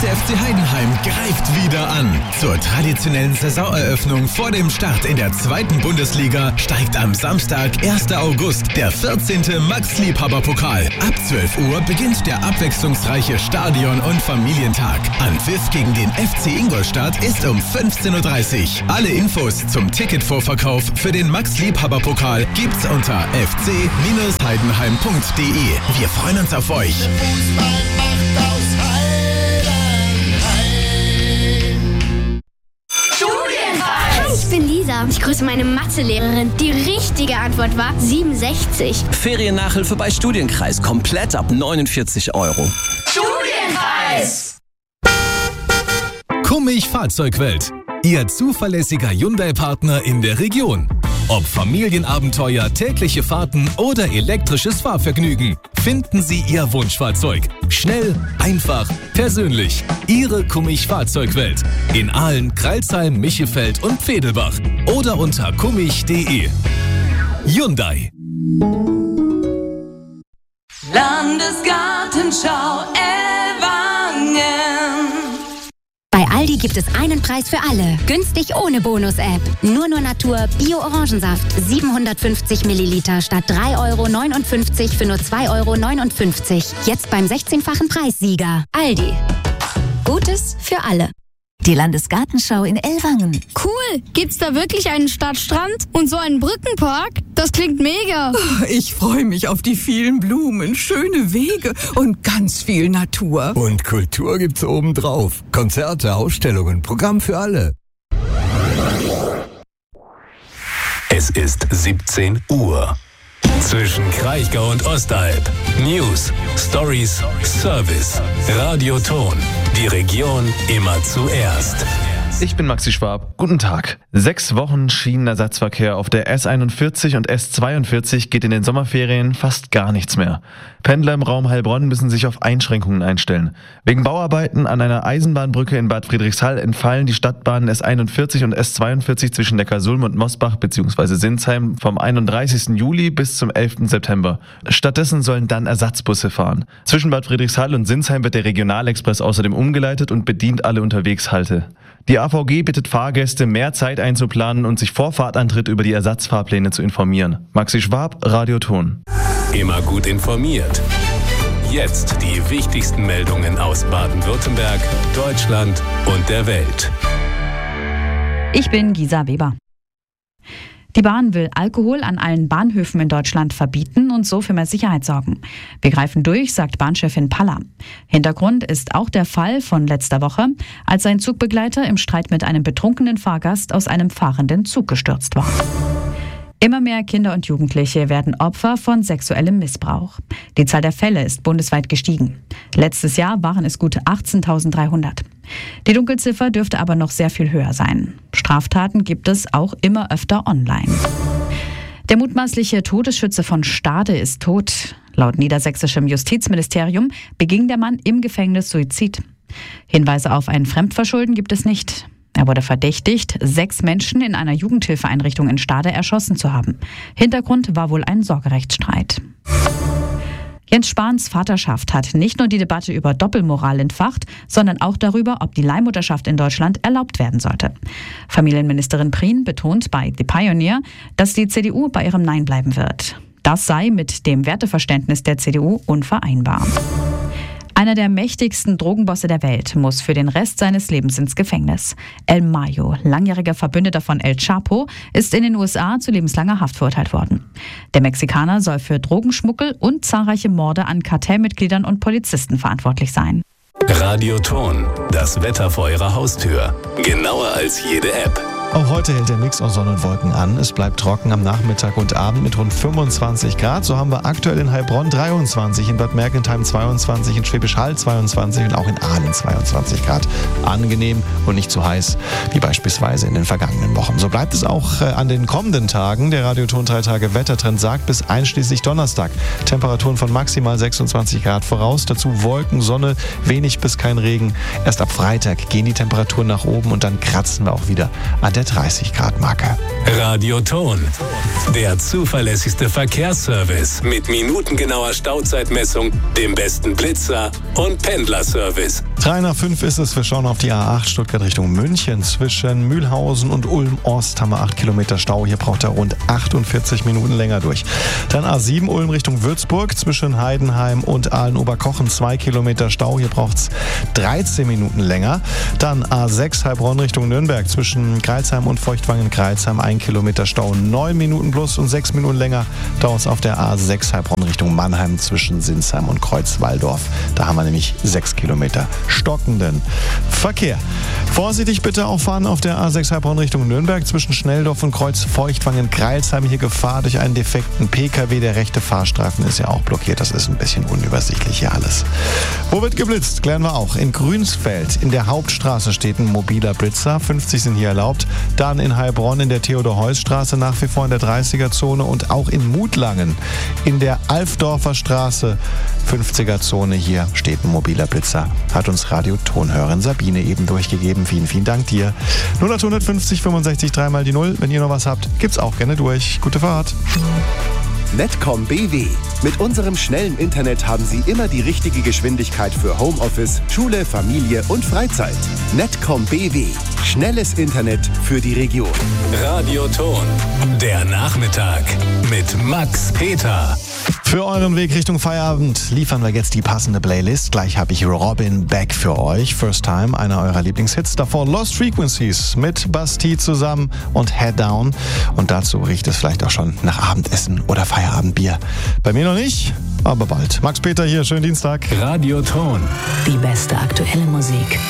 FC Heidenheim greift wieder an. Zur traditionellen Saisoneröffnung vor dem Start in der 2. Bundesliga steigt am Samstag, 1. August, der 14. Max-Liebhaber-Pokal. Ab 12 Uhr beginnt der abwechslungsreiche Stadion- und Familientag. Anpfiff gegen den FC Ingolstadt ist um 15.30 Uhr. Alle Infos zum Ticketvorverkauf für den Max-Liebhaber-Pokal gibt's unter fc-heidenheim.de. Wir freuen uns auf euch. Ich bin Lisa. Ich grüße meine Mathelehrerin. Die richtige Antwort war 67. Feriennachhilfe bei Studienkreis. Komplett ab 49 €. Studienkreis! Kummig Fahrzeugwelt. Ihr zuverlässiger Hyundai-Partner in der Region. Ob Familienabenteuer, tägliche Fahrten oder elektrisches Fahrvergnügen, finden Sie Ihr Wunschfahrzeug. Schnell, einfach, persönlich. Ihre Kummig Fahrzeugwelt. In Aalen, Crailsheim, Michefeld und Pfedelbach. Oder unter kummig.de. Hyundai. Landesgartenschau Ellwangen. Bei Aldi gibt es einen Preis für alle. Günstig ohne Bonus-App. Nur Natur Bio-Orangensaft. 750 Milliliter statt 3,59 € für nur 2,59 €. Jetzt beim 16-fachen Preissieger. Aldi. Gutes für alle. Die Landesgartenschau in Ellwangen. Cool. Gibt's da wirklich einen Stadtstrand und so einen Brückenpark? Das klingt mega. Ich freue mich auf die vielen Blumen, schöne Wege und ganz viel Natur. Und Kultur gibt's obendrauf. Konzerte, Ausstellungen, Programm für alle. Es ist 17 Uhr. Zwischen Kraichgau und Ostalb. News, Stories, Service. Radioton. Die Region immer zuerst. Ich bin Maxi Schwab. Guten Tag. 6 Wochen Schienenersatzverkehr auf der S41 und S42 geht in den Sommerferien fast gar nichts mehr. Pendler im Raum Heilbronn müssen sich auf Einschränkungen einstellen. Wegen Bauarbeiten an einer Eisenbahnbrücke in Bad Friedrichshall entfallen die Stadtbahnen S41 und S42 zwischen Neckarsulm und Mosbach bzw. Sinsheim vom 31. Juli bis zum 11. September. Stattdessen sollen dann Ersatzbusse fahren. Zwischen Bad Friedrichshall und Sinsheim wird der Regionalexpress außerdem umgeleitet und bedient alle Unterwegshalte. Die AVG bittet Fahrgäste, mehr Zeit einzuplanen und sich vor Fahrtantritt über die Ersatzfahrpläne zu informieren. Maxi Schwab, Radioton. Immer gut informiert. Jetzt die wichtigsten Meldungen aus Baden-Württemberg, Deutschland und der Welt. Ich bin Gisa Weber. Die Bahn will Alkohol an allen Bahnhöfen in Deutschland verbieten und so für mehr Sicherheit sorgen. Wir greifen durch, sagt Bahnchefin Paller. Hintergrund ist auch der Fall von letzter Woche, als ein Zugbegleiter im Streit mit einem betrunkenen Fahrgast aus einem fahrenden Zug gestürzt war. Immer mehr Kinder und Jugendliche werden Opfer von sexuellem Missbrauch. Die Zahl der Fälle ist bundesweit gestiegen. Letztes Jahr waren es gut 18.300. Die Dunkelziffer dürfte aber noch sehr viel höher sein. Straftaten gibt es auch immer öfter online. Der mutmaßliche Todesschütze von Stade ist tot. Laut niedersächsischem Justizministerium beging der Mann im Gefängnis Suizid. Hinweise auf ein Fremdverschulden gibt es nicht. Er wurde verdächtigt, 6 Menschen in einer Jugendhilfeeinrichtung in Stade erschossen zu haben. Hintergrund war wohl ein Sorgerechtsstreit. Jens Spahns Vaterschaft hat nicht nur die Debatte über Doppelmoral entfacht, sondern auch darüber, ob die Leihmutterschaft in Deutschland erlaubt werden sollte. Familienministerin Prien betont bei The Pioneer, dass die CDU bei ihrem Nein bleiben wird. Das sei mit dem Werteverständnis der CDU unvereinbar. Einer der mächtigsten Drogenbosse der Welt muss für den Rest seines Lebens ins Gefängnis. El Mayo, langjähriger Verbündeter von El Chapo, ist in den USA zu lebenslanger Haft verurteilt worden. Der Mexikaner soll für Drogenschmuggel und zahlreiche Morde an Kartellmitgliedern und Polizisten verantwortlich sein. Radioton, das Wetter vor Ihrer Haustür. Genauer als jede App. Auch heute hält der Mix aus Sonne und Wolken an. Es bleibt trocken am Nachmittag und Abend mit rund 25 Grad. So haben wir aktuell in Heilbronn 23, in Bad Mergentheim 22, in Schwäbisch Hall 22 und auch in Aalen 22 Grad. Angenehm und nicht so heiß wie beispielsweise in den vergangenen Wochen. So bleibt es auch an den kommenden Tagen. Der Radioton 3 Tage Wettertrend sagt bis einschließlich Donnerstag Temperaturen von maximal 26 Grad voraus. Dazu Wolken, Sonne, wenig bis kein Regen. Erst ab Freitag gehen die Temperaturen nach oben und dann kratzen wir auch wieder an der der 30-Grad-Marke. Radioton, der zuverlässigste Verkehrsservice mit minutengenauer Stauzeitmessung, dem besten Blitzer und Pendlerservice. 3:05 ist es, wir schauen auf die A8 Stuttgart Richtung München. Zwischen Mühlhausen und Ulm-Ost haben wir 8 Kilometer Stau. Hier braucht er rund 48 Minuten länger durch. Dann A7 Ulm Richtung Würzburg. Zwischen Heidenheim und Aalen-Oberkochen 2 Kilometer Stau. Hier braucht es 13 Minuten länger. Dann A6 Heilbronn Richtung Nürnberg. Zwischen Crailsheim und Feuchtwangen-Crailsheim 1 Kilometer Stau. 9 Minuten plus und 6 Minuten länger dauert es auf der A6 Heilbronn Richtung Mannheim zwischen Sinsheim und Kreuzwaldorf. Da haben wir nämlich 6 Kilometer stockenden Verkehr. Vorsichtig bitte auch fahren auf der A6 Heilbronn Richtung Nürnberg zwischen Schnelldorf und Kreuz-Feuchtwangen-Crailsheim. Hier Gefahr durch einen defekten PKW. Der rechte Fahrstreifen ist ja auch blockiert. Das ist ein bisschen unübersichtlich hier alles. Wo wird geblitzt? Klären wir auch. In Grünsfeld in der Hauptstraße steht ein mobiler Blitzer. 50 sind hier erlaubt. Dann in Heilbronn in der Theodor-Heuss-Straße nach wie vor in der 30er-Zone und auch in Mutlangen in der Alfdorfer Straße 50er-Zone. Hier steht ein mobiler Blitzer. Hat uns Radio-Tonhörerin Sabine eben durchgegeben. Vielen, vielen Dank dir. 0850 65 3 mal die 0. Wenn ihr noch was habt, gibt's auch gerne durch. Gute Fahrt. Netcom BW. Mit unserem schnellen Internet haben Sie immer die richtige Geschwindigkeit für Homeoffice, Schule, Familie und Freizeit. Netcom BW. Schnelles Internet für die Region. Radioton, der Nachmittag mit Max Peter. Für euren Weg Richtung Feierabend liefern wir jetzt die passende Playlist. Gleich habe ich Robin Beck für euch. First Time, einer eurer Lieblingshits. Davor Lost Frequencies mit Bastille zusammen und Head Down. Und dazu riecht es vielleicht auch schon nach Abendessen oder Feierabendbier. Bei mir noch nicht, aber bald. Max Peter hier, schönen Dienstag. Radioton. Die beste aktuelle Musik.